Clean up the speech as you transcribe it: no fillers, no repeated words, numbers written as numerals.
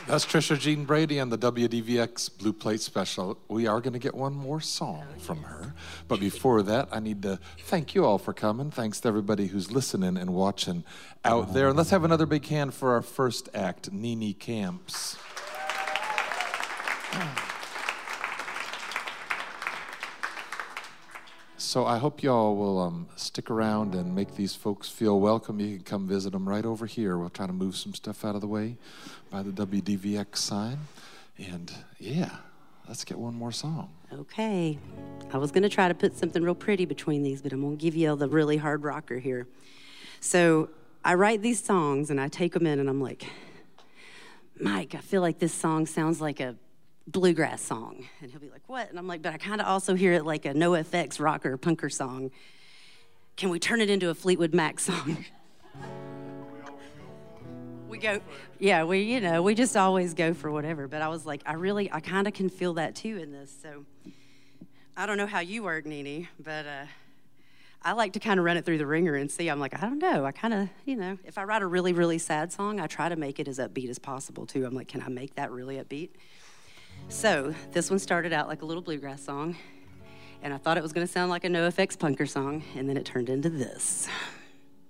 That's Trisha Jean Brady on the WDVX Blue Plate Special. We are going to get one more song from her. But before that, I need to thank you all for coming. Thanks to everybody who's listening and watching out there. And let's have another big hand for our first act, Nene Camps. So I hope y'all will stick around and make these folks feel welcome. You can come visit them right over here. We'll try to move some stuff out of the way by the WDVX sign. And yeah, let's get one more song. Okay. I was going to try to put something real pretty between these, but I'm going to give you the really hard rocker here. So I write these songs and I take them in and I'm like, Mike, I feel like this song sounds like a bluegrass song. And he'll be like, what? And I'm like, but I kind of also hear it like a NoFX rocker punker song. Can we turn it into a Fleetwood Mac song? We just always go for whatever. But I was like, I kind of can feel that too in this. So I don't know how you work, Nene, but I like to kind of run it through the ringer and see. I'm like, I don't know. I kind of, if I write a really, really sad song, I try to make it as upbeat as possible too. I'm like, can I make that really upbeat? So this one started out like a little bluegrass song, and I thought it was going to sound like a NoFX punker song, and then it turned into this.